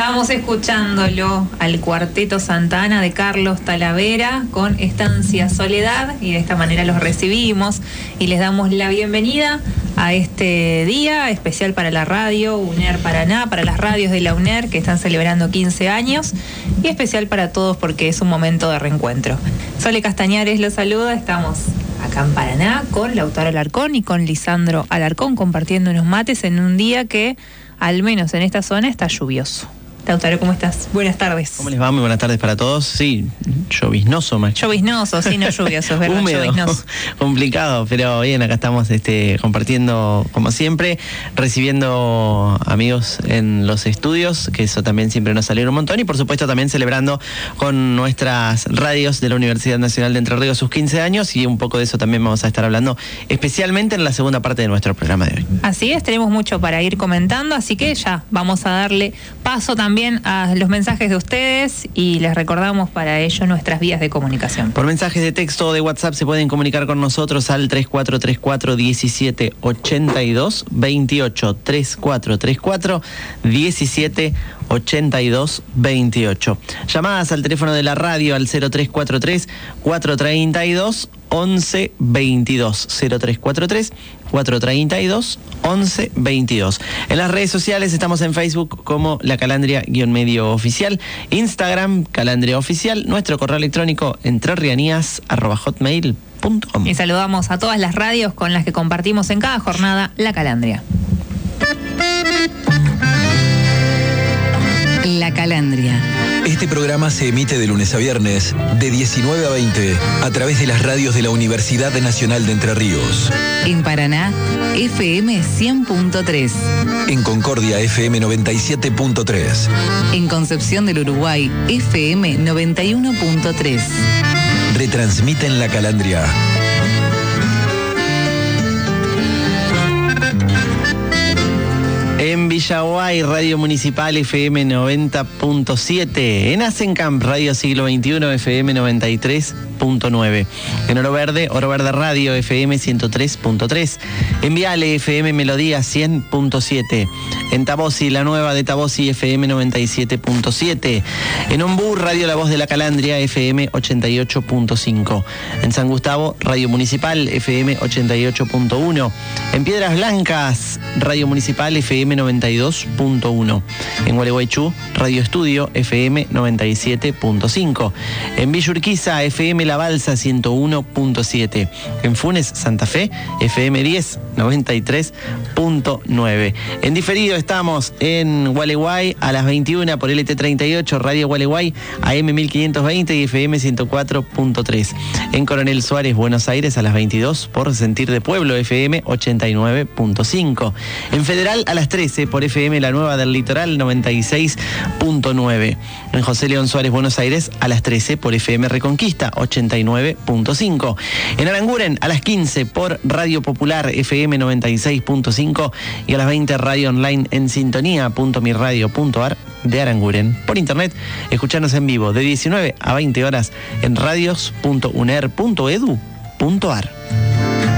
Estábamos escuchándolo al Cuarteto Santa Ana de Carlos Talavera con Estancia Soledad, y de esta manera los recibimos y les damos la bienvenida a este día especial para la radio UNER Paraná, para las radios de la UNER que están celebrando 15 años, y especial para todos porque es un momento de reencuentro. Sole Castañares los saluda, estamos acá en Paraná con Lautaro Alarcón y con Lisandro Alarcón compartiendo unos mates en un día que, al menos en esta zona, está lluvioso. Lautaro, ¿cómo estás? Buenas tardes. ¿Cómo les va? Muy buenas tardes para todos. Sí, lloviznoso más. Lloviznoso, sí, no lluvioso, es verdad. Húmedo, lloviznoso. Complicado, pero bien, acá estamos compartiendo como siempre, recibiendo amigos en los estudios, que eso también siempre nos alegra un montón, y por supuesto también celebrando con nuestras radios de la Universidad Nacional de Entre Ríos sus 15 años, y un poco de eso también vamos a estar hablando, especialmente en la segunda parte de nuestro programa de hoy. Así es, tenemos mucho para ir comentando, así que ya vamos a darle paso también a los mensajes de ustedes, y les recordamos para ello nuestras vías de comunicación. Por mensajes de texto o de WhatsApp se pueden comunicar con nosotros al 3434-1782-28, 3434-1782-28. Llamadas al teléfono de la radio al 0343-432 1122, 0343-432-1122. En las redes sociales estamos en Facebook como La Calandria-medio oficial, Instagram Calandria Oficial, nuestro correo electrónico entrerrianías@hotmail.com. Y saludamos a todas las radios con las que compartimos en cada jornada La Calandria. La Calandria. Este programa se emite de lunes a viernes, de 19 a 20, a través de las radios de la Universidad Nacional de Entre Ríos. En Paraná, FM 100.3. En Concordia, FM 97.3. En Concepción del Uruguay, FM 91.3. Retransmiten La Calandria. En Villaguay, Radio Municipal FM 90.7. En Asencamp, Radio Siglo XXI FM 93.9. En Oro Verde Radio FM 103.3. En Viale, FM Melodía 100.7. En Tabosi, La Nueva de Tabosi, FM 97.7. En Ombú, Radio La Voz de la Calandria, FM 88.5. En San Gustavo, Radio Municipal, FM 88.1. En Piedras Blancas, Radio Municipal, FM 92.1. En Gualeguaychú, Radio Estudio, FM 97.5. En Villa Urquiza, FM La Balsa 101.7. En Funes, Santa Fe, FM 10, 93.9. En diferido estamos en Gualeguay a las 21 por LT38, Radio Gualeguay, AM 1520 y FM 104.3. En Coronel Suárez, Buenos Aires a las 22 por Sentir de Pueblo, FM 89.5. En Federal a las 13 por FM La Nueva del Litoral 96.9. En José León Suárez, Buenos Aires a las 13 por FM Reconquista 89.5. En Aranguren a las 15 por Radio Popular FM 96.5 y a las 20 Radio Online en sintonía.mirradio.ar de Aranguren. Por internet, escucharnos en vivo de 19 a 20 horas en radios.uner.edu.ar.